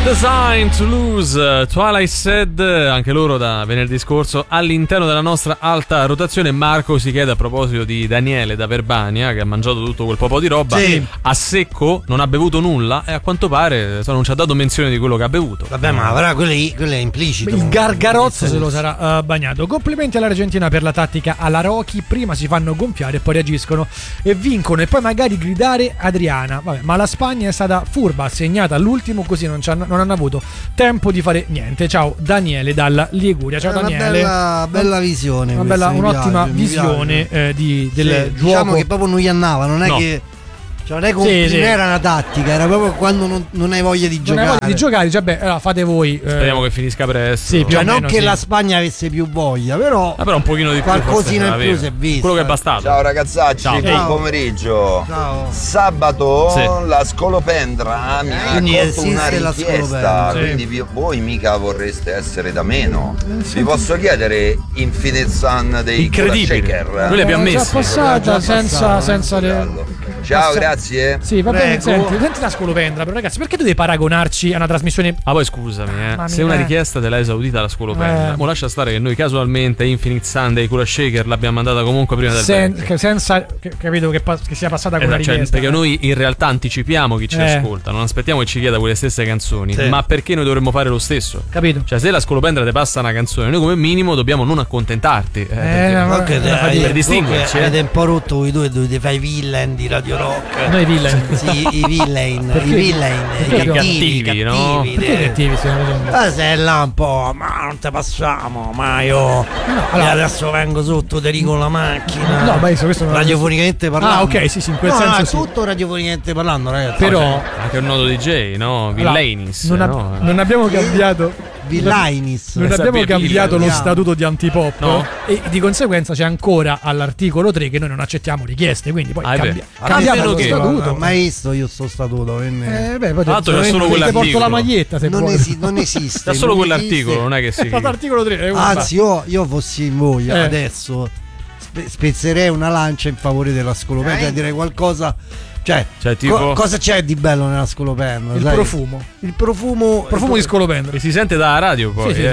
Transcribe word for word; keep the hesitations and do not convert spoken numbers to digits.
Design to Lose, Twilight Sad, anche loro da venerdì scorso all'interno della nostra alta rotazione. Marco si chiede a proposito di Daniele da Verbania, che ha mangiato tutto quel po' di roba, sì. a secco, non ha bevuto nulla e a quanto pare non ci ha dato menzione di quello che ha bevuto. Vabbè, ma però quello è, quello è implicito. Il Gargarozzo se lo sarà uh, bagnato. Complimenti all'Argentina per la tattica alla Rocky. Prima si fanno gonfiare e poi reagiscono e vincono e poi magari gridare Adriana. Vabbè, ma la Spagna è stata furba, segnata all'ultimo, così non, non hanno avuto tempo di fare niente. Ciao Daniele dalla Liguria. Ciao è una Daniele. Bella, bella visione. Una bella, questa, un'ottima piace, visione eh, di, del sì, gioco. Diciamo che proprio non gli andava, non è no. che. Cioè non, è con, Sì, non sì. era una tattica, era proprio quando non, non hai voglia di non giocare. hai voglia di giocare, cioè, beh, allora fate voi. eh, Speriamo che finisca presto. Sì, più Cioè o non meno, che sì. la Spagna avesse più voglia, però. Ah, però un pochino di più. Qualcosina in più aveva. si è visto. Quello che è bastato. Ciao ragazzacci, Ciao. buon Ciao. pomeriggio. Ciao. Sabato Sì. la Scolopendra mi ha Quindi accolto una esiste la richiesta, Scolopendra. Sì. quindi vi- voi mica vorreste essere da meno. Eh, Vi posso chiedere Infinite Sun dei Incredibile. Shaker? Quelli abbiamo Eh, già messi. passata Già senza, passata. senza le. Ciao, passa- grazie. Sì, va bene, Prego. senti, senti la scolopendra, però ragazzi, perché tu devi paragonarci a una trasmissione? Ah, poi scusami, eh. Mamma se mia. una richiesta te l'ha esaudita la scolopendra, Eh. mo lascia stare che noi casualmente Infinite Sunday Cura Shaker l'abbiamo mandata comunque prima del Sen- vecchio. che senza che, capito che, pa- che sia passata con Esatto, una cioè, richiesta. perché noi in realtà anticipiamo chi ci Eh. ascolta, non aspettiamo che ci chieda quelle stesse canzoni, Sì. ma perché noi dovremmo fare lo stesso? Capito? Cioè, se la scolopendra ti passa una canzone, noi come minimo dobbiamo non accontentarti. Eh, perché- ma- Ok, eh, dai, fatica. per distinguerci, comunque eh. avete un po' rotto voi due, dovete fare i villain di Radio Rock. Noi villain. Sì, i villain, Perché? i villain, Perché i cattivi, cattivi, no? cattivi, Perché eh. cattivi stiamo facendo? Ah, sei là un po', ma non te passiamo, ma io allora- e adesso vengo sotto, ti rigo la macchina. No, ma io questo non radiofonicamente parlando. Ah, ok, sì, sì, in quel no, senso no, è sì. tutto radiofonicamente parlando, ragazzi. Però Anche un noto D J, no? allora, Villainis. non, ab- no? non abbiamo cambiato Villainis. Non Esatto, abbiamo Villa- cambiato lo Villa- statuto di Antipop, No. e di conseguenza c'è ancora all'articolo tre che noi non accettiamo richieste, quindi poi Ah, è cambia, vero. cambiamo Almeno lo che- statuto. Non ho mai visto io sto statuto, quindi Eh, beh, poi Tra l'altro ti- c'è solo ti quell'articolo. porto la maglietta se non, vuoi. esi- non esiste. C'è solo non quell'articolo, esiste. non è che si. L'articolo tre è un- Anzi, io, io fossi in voi Eh. adesso spe- spezzerei una lancia in favore della scolopendra e direi qualcosa. Cioè, Cioè, tipo- co- cosa c'è di bello nella scolopendra? il sai? profumo. Il profumo. Profumo di scolopendra. E si sente dalla radio poi. Sì, sì, eh.